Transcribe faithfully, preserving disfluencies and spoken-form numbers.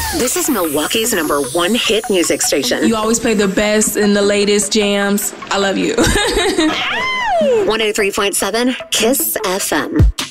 This is Milwaukee's number one hit music station. You always play the best and the latest jams. I love you. one oh three point seven Kiss F M.